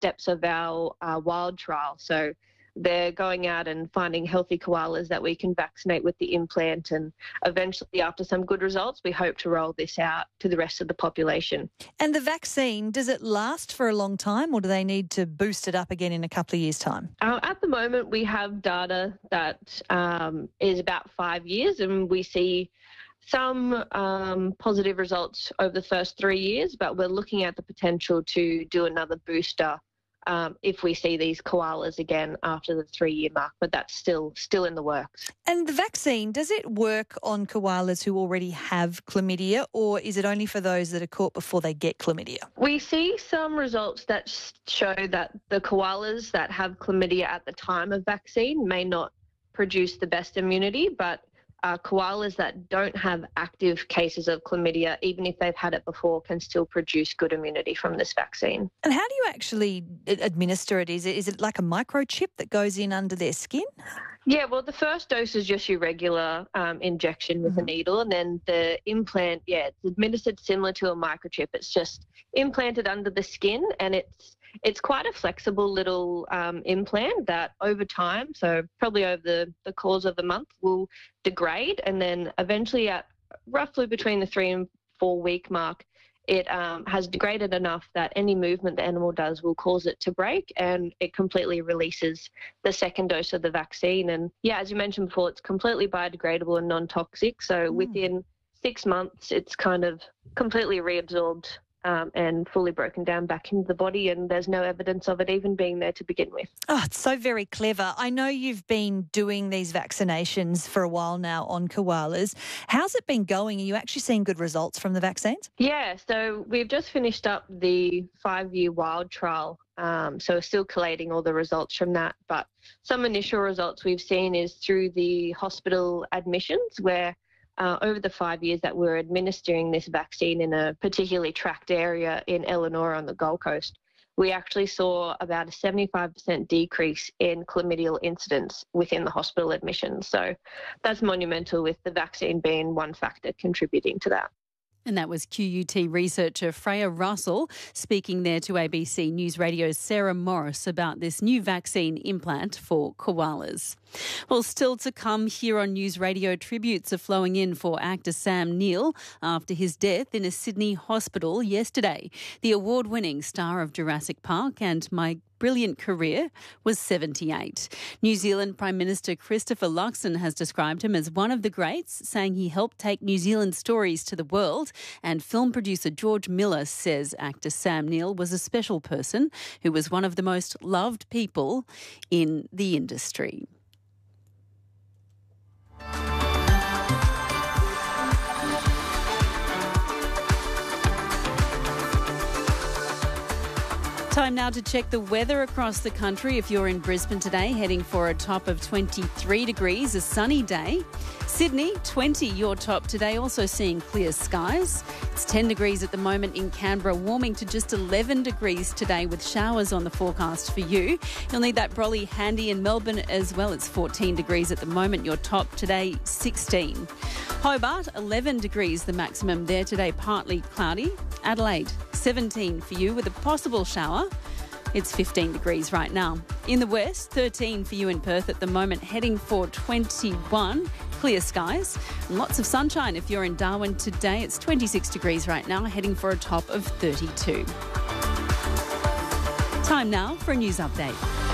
steps of our wild trial. So they're going out and finding healthy koalas that we can vaccinate with the implant, and eventually, after some good results, we hope to roll this out to the rest of the population. And the vaccine, does it last for a long time, or do they need to boost it up again in a couple of years' time? At the moment, we have data that is about 5 years, and we see some positive results over the first 3 years, but we're looking at the potential to do another booster if we see these koalas again after the 3-year mark, but that's still in the works. And the vaccine, does it work on koalas who already have chlamydia, or is it only for those that are caught before they get chlamydia? We see some results that show that the koalas that have chlamydia at the time of vaccine may not produce the best immunity, but koalas that don't have active cases of chlamydia, even if they've had it before, can still produce good immunity from this vaccine. And how do you actually administer it? Is it like a microchip that goes in under their skin? Yeah, well, the first dose is just your regular injection with a needle, and then the implant, it's administered similar to a microchip. It's just implanted under the skin, and it's quite a flexible little implant that over time, so probably over the course of the month, will degrade, and then eventually at roughly between the 3 and 4 week mark, it has degraded enough that any movement the animal does will cause it to break, and it completely releases the second dose of the vaccine. And yeah, as you mentioned before, it's completely biodegradable and non-toxic, so within 6 months it's kind of completely reabsorbed and fully broken down back into the body, and there's no evidence of it even being there to begin with. Oh, it's so very clever. I know you've been doing these vaccinations for a while now on koalas. How's it been going? Are you actually seeing good results from the vaccines? Yeah, so we've just finished up the 5-year wild trial, so we're still collating all the results from that, but some initial results we've seen is through the hospital admissions, where over the 5 years that we're administering this vaccine in a particularly tracked area in Elanora on the Gold Coast, we actually saw about a 75% decrease in chlamydial incidence within the hospital admissions. So that's monumental, with the vaccine being one factor contributing to that. And that was QUT researcher Freya Russell speaking there to ABC News Radio's Sarah Morris about this new vaccine implant for koalas. Well, still to come here on News Radio, tributes are flowing in for actor Sam Neill after his death in a Sydney hospital yesterday. The award-winning star of Jurassic Park and My Brilliant Career was 78. New Zealand Prime Minister Christopher Luxon has described him as one of the greats, saying he helped take New Zealand stories to the world. And film producer George Miller says actor Sam Neill was a special person who was one of the most loved people in the industry. Time now to check the weather across the country. If you're in Brisbane today, heading for a top of 23 degrees, a sunny day. Sydney, 20, your top today, also seeing clear skies. It's 10 degrees at the moment in Canberra, warming to just 11 degrees today with showers on the forecast for you. You'll need that brolly handy in Melbourne as well. It's 14 degrees at the moment, your top today, 16. Hobart, 11 degrees, the maximum there today, partly cloudy. Adelaide, 17 for you with a possible shower. It's 15 degrees right now. In the west, 13 for you in Perth at the moment, heading for 21. Clear skies and lots of sunshine if you're in Darwin today. It's 26 degrees right now, heading for a top of 32. Time now for a news update.